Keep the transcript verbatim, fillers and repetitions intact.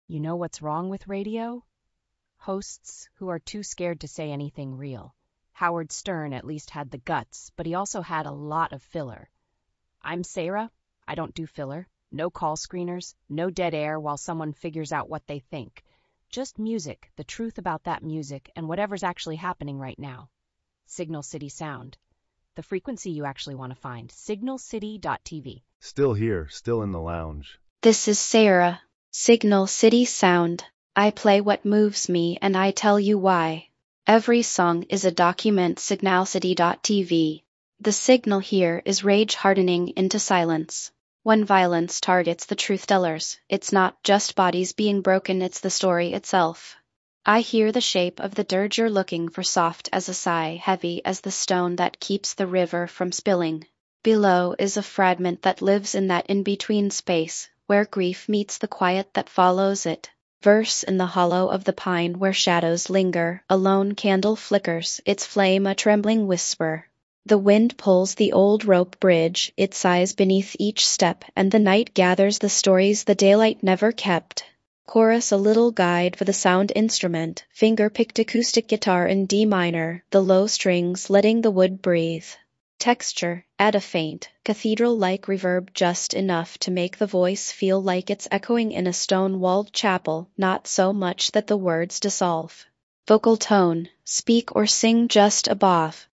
You know what's wrong with radio? Hosts who are too scared to say anything real. Howard Stern at least had the guts, but he also had a lot of filler. I'm Sarah. I don't do filler. No call screeners, no dead air while someone figures out what they think. Just music, the truth about that music, and whatever's actually happening right now. Signal City Sound. The frequency you actually want to find. signal city dot t v. Still here, still in the lounge. This is Sarah. Signal City Sound. I play what moves me and I tell you why. Every song is a document. signal city dot t v. The signal here is rage hardening into silence. When violence targets the truth tellers, it's not just bodies being broken, it's the story itself. I hear the shape of the dirge you're looking for, soft as a sigh, heavy as the stone that keeps the river from spilling. Below is a fragment that lives in that in-between space, where grief meets the quiet that follows it. Verse in the hollow of the pine where shadows linger, a lone candle flickers, its flame a trembling whisper. The wind pulls the old rope bridge, it sighs beneath each step, and the night gathers the stories the daylight never kept. Chorus, a little guide for the sound instrument, finger-picked acoustic guitar in D minor, the low strings letting the wood breathe. Texture, add a faint, cathedral-like reverb, just enough to make the voice feel like it's echoing in a stone-walled chapel, not so much that the words dissolve. Vocal tone, speak or sing just above,